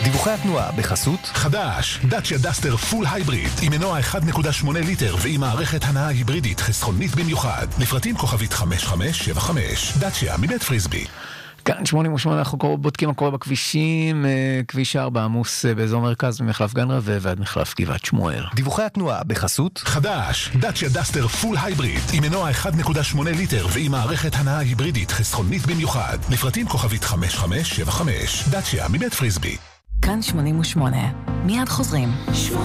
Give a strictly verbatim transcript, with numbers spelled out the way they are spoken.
דיווחי התנועה בחסות חדש, דאצ'יה דסטר פול הייבריד עם מנוע אחד נקודה שמונה ליטר ועם מערכת הנעה היברידית חסכונית במיוחד. לפרטים כוכבית חמש חמש שבע חמש. דאצ'יה מבית פריסבי. כאן שמונים ושמונה, אנחנו בודקים מה קורה בכבישים. כביש ארבע עמוס באזור מרכז ממחלף גן רווה ועד מחלף גבעת שמואל. דיווחי התנועה בחסות חדש, דאצ'יה דסטר פול הייבריד עם מנוע אחד נקודה שמונה ליטר ועם מערכת הנעה היברידית חסכונית במיוחד. לפרטים כוכבית חמש חמש שבע חמש. דאצ'יה מבית פריסבי. כאן שמונים ושמונה, מיד חוזרים.